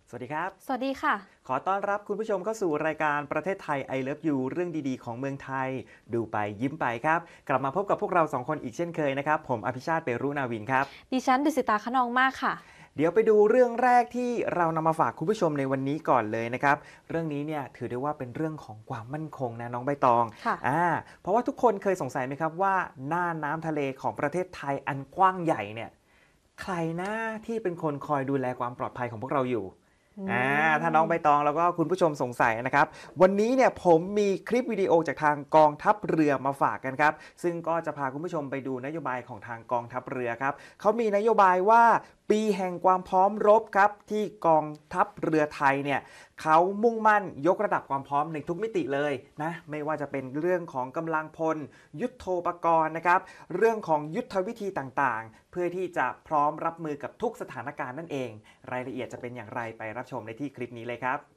สวัสดีครับสวัสดีค่ะขอต้อนรับคุณผู้ชมเข้าสู่รายการประเทศไทย I Love You เรื่องดีๆของเมืองไทยดูไปยิ้มไปครับกลับมาพบกับพวกเรา2คนอีกเช่นเคยนะครับผมอภิชาติเปรุณาวินครับดิฉันดุสิตาขนองมากค่ะเดี๋ยวไปดูเรื่องแรกที่เรานำมาฝากคุณผู้ชมในวันนี้ก่อนเลยนะครับเรื่องนี้เนี่ยถือได้ว่าเป็นเรื่องของความมั่นคงนะน้องใบตองค่ะเพราะว่าทุกคนเคยสงสัยไหมครับว่าหน้าน้ำทะเลของประเทศไทยอันกว้างใหญ่เนี่ยใครนะที่เป็นคนคอยดูแลความปลอดภัยของพวกเราอยู่ถ้าน้องใบตองแล้วก็คุณผู้ชมสงสัยนะครับวันนี้เนี่ยผมมีคลิปวิดีโอจากทางกองทัพเรือมาฝากกันครับซึ่งก็จะพาคุณผู้ชมไปดูนโยบายของทางกองทัพเรือครับเขามีนโยบายว่าปีแห่งความพร้อมรบครับที่กองทัพเรือไทยเนี่ยเขามุ่งมั่นยกระดับความพร้อมในทุกมิติเลยนะไม่ว่าจะเป็นเรื่องของกำลังพลยุทโธปกรณ์นะครับเรื่องของยุทธวิธีต่างๆเพื่อที่จะพร้อมรับมือกับทุกสถานการณ์นั่นเองรายละเอียดจะเป็นอย่างไรไปรับชมในที่คลิปนี้เลยครับ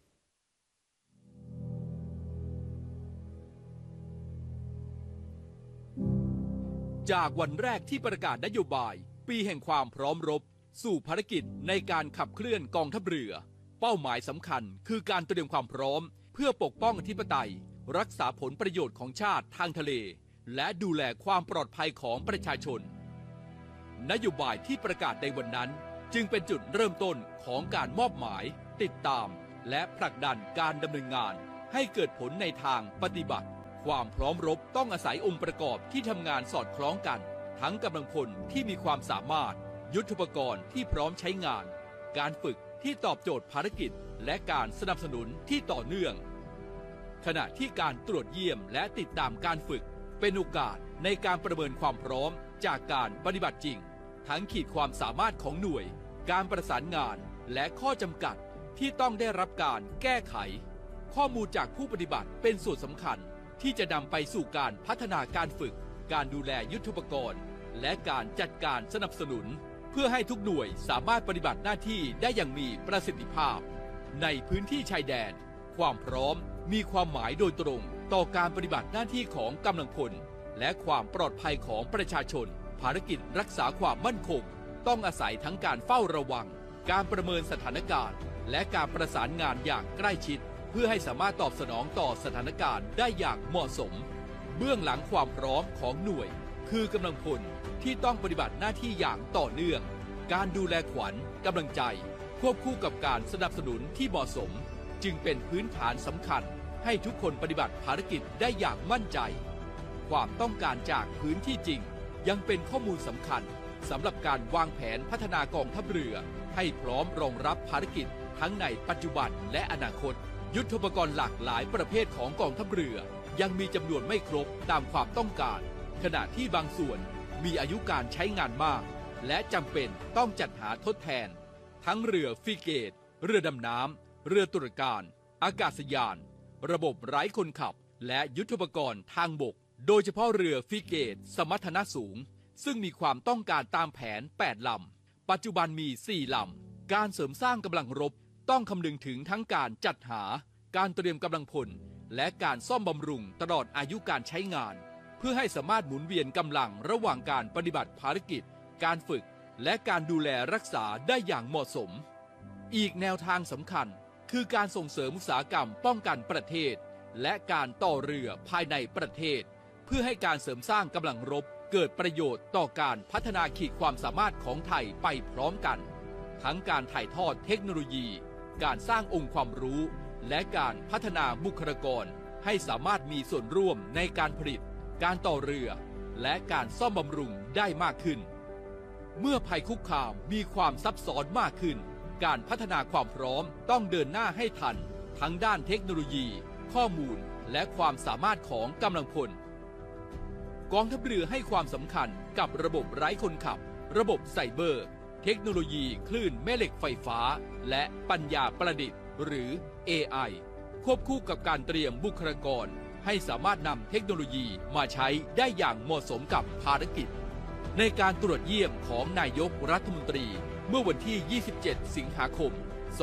จากวันแรกที่ประกาศนโยบายปีแห่งความพร้อมรบสู่ภารกิจในการขับเคลื่อนกองทัพเรือเป้าหมายสำคัญคือการเตรียมความพร้อมเพื่อปกป้องอธิปไตยรักษาผลประโยชน์ของชาติทางทะเลและดูแลความปลอดภัยของประชาชนนโยบายที่ประกาศในวันนั้นจึงเป็นจุดเริ่มต้นของการมอบหมายติดตามและผลักดันการดำเนินงานให้เกิดผลในทางปฏิบัติความพร้อมรบต้องอาศัยองค์ประกอบที่ทำงานสอดคล้องกันทั้งกำลังพลที่มีความสามารถยุทโธปกรณ์ที่พร้อมใช้งานการฝึกที่ตอบโจทย์ภารกิจและการสนับสนุนที่ต่อเนื่องขณะที่การตรวจเยี่ยมและติดตามการฝึกเป็นโอกาสในการประเมินความพร้อมจากการปฏิบัติจริงทั้งขีดความสามารถของหน่วยการประสานงานและข้อจำกัดที่ต้องได้รับการแก้ไขข้อมูลจากผู้ปฏิบัติเป็นส่วนสำคัญที่จะนำไปสู่การพัฒนาการฝึกการดูแลยุทโธปกรณ์และการจัดการสนับสนุนเพื่อให้ทุกหน่วยสามารถปฏิบัติหน้าที่ได้อย่างมีประสิทธิภาพในพื้นที่ชายแดนความพร้อมมีความหมายโดยตรงต่อการปฏิบัติหน้าที่ของกำลังพลและความปลอดภัยของประชาชนภารกิจรักษาความมั่นคงต้องอาศัยทั้งการเฝ้าระวังการประเมินสถานการณ์และการประสานงานอย่างใกล้ชิดเพื่อให้สามารถตอบสนองต่อสถานการณ์ได้อย่างเหมาะสมเบื้องหลังความพร้อมของหน่วยคือกำลังพลที่ต้องปฏิบัติหน้าที่อย่างต่อเนื่องการดูแลขวัญกำลังใจควบคู่กับการสนับสนุนที่เหมาะสมจึงเป็นพื้นฐานสำคัญให้ทุกคนปฏิบัติภารกิจได้อย่างมั่นใจความต้องการจากพื้นที่จริงยังเป็นข้อมูลสำคัญสำหรับการวางแผนพัฒนากองทัพเรือให้พร้อมรองรับภารกิจทั้งในปัจจุบันและอนาคตยุทโธปกรณ์หลากหลายประเภทของกองทัพเรือยังมีจำนวนไม่ครบตามความต้องการขณะที่บางส่วนมีอายุการใช้งานมากและจำเป็นต้องจัดหาทดแทนทั้งเรือฟริเกตเรือดำน้ำเรือตรวจการอากาศยานระบบไร้คนขับและยุทโธปกรณ์ทางบกโดยเฉพาะเรือฟริเกตสมรรถนะสูงซึ่งมีความต้องการตามแผน8ลำปัจจุบันมี4ลำการเสริมสร้างกำลังรบต้องคำนึงถึงทั้งการจัดหาการเตรียมกำลังพลและการซ่อมบำรุงตลอดอายุการใช้งานเพื่อให้สามารถหมุนเวียนกำลังระหว่างการปฏิบัติภารกิจการฝึกและการดูแลรักษาได้อย่างเหมาะสมอีกแนวทางสำคัญคือการส่งเสริมอุตสาหกรรมป้องกันประเทศและการต่อเรือภายในประเทศเพื่อให้การเสริมสร้างกำลังรบเกิดประโยชน์ต่อการพัฒนาขีดความสามารถของไทยไปพร้อมกันทั้งการถ่ายทอดเทคโนโลยีการสร้างองค์ความรู้และการพัฒนาบุคลากรให้สามารถมีส่วนร่วมในการผลิตการต่อเรือและการซ่อมบำรุงได้มากขึ้นเมื่อภัยคุกคามมีความซับซ้อนมากขึ้นการพัฒนาความพร้อมต้องเดินหน้าให้ทันทั้งด้านเทคโนโลยีข้อมูลและความสามารถของกำลังพลกองทัพเรือให้ความสำคัญกับระบบไร้คนขับระบบไซเบอร์เทคโนโลยีคลื่นแม่เหล็กไฟฟ้าและปัญญาประดิษฐ์หรือ AI ควบคู่กับการเตรียมบุคลากรให้สามารถนำเทคโนโลยีมาใช้ได้อย่างเหมาะสมกับภารกิจในการตรวจเยี่ยมของนายกรัฐมนตรีเมื่อวันที่ 27 สิงหาคม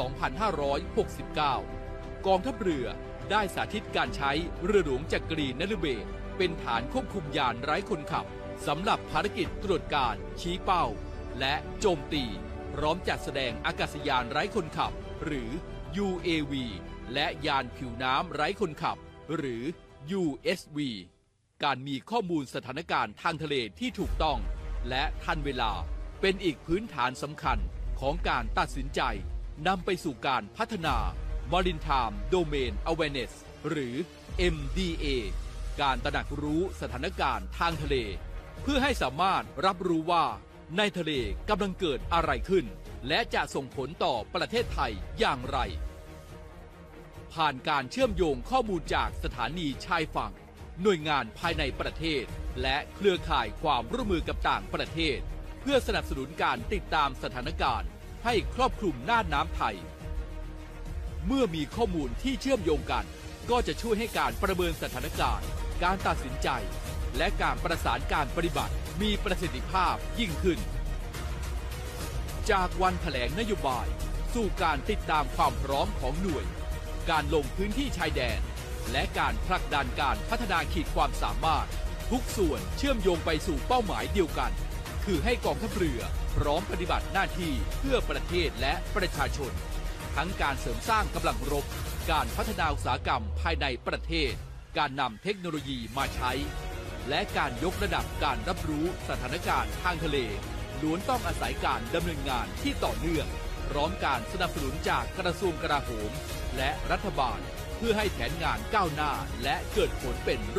2569 กองทัพเรือได้สาธิตการใช้เรือหลวงจักรีนฤเบศรเป็นฐานควบคุมยานไร้คนขับสำหรับภารกิจตรวจการชี้เป้าและโจมตีพร้อมจัดแสดงอากาศยานไร้คนขับหรือ UAV และยานผิวน้ำไร้คนขับหรือ USV การมีข้อมูลสถานการณ์ทางทะเลที่ถูกต้องและทันเวลาเป็นอีกพื้นฐานสำคัญของการตัดสินใจนำไปสู่การพัฒนา Maritime Domain Awareness หรือ MDA การตระหนักรู้สถานการณ์ทางทะเลเพื่อให้สามารถรับรู้ว่าในทะเลกำลังเกิดอะไรขึ้นและจะส่งผลต่อประเทศไทยอย่างไรผ่านการเชื่อมโยงข้อมูลจากสถานีชายฝั่งหน่วยงานภายในประเทศและเครือข่ายความร่วมมือกับต่างประเทศเพื่อสนับสนุนการติดตามสถานการณ์ให้ครอบคลุมน่านน้ำไทยเมื่อมีข้อมูลที่เชื่อมโยงกันก็จะช่วยให้การประเมินสถานการณ์การตัดสินใจและการประสานการปฏิบัติมีประสิทธิภาพยิ่งขึ้นจากวันแถลงนโยบายสู่การติดตามความพร้อมของหน่วยการลงพื้นที่ชายแดนและการผลักดันการพัฒนาขีดความสามารถทุกส่วนเชื่อมโยงไปสู่เป้าหมายเดียวกันคือให้กองทัพเรือพร้อมปฏิบัติหน้าที่เพื่อประเทศและประชาชนทั้งการเสริมสร้างกำลังรบการพัฒนาอุตสาหกรรมภายในประเทศการนำเทคโนโลยีมาใช้และการยกระดับการรับรู้สถานการณ์ทางทะเลล้วนต้องอาศัยการดำเนินงานที่ต่อเนื่องพร้อมการสนับสนุนจากกระทรวงกลาโหมและรัฐบาลเพื่อให้แผนงานก้าวหน้าและเกิดผลเป็น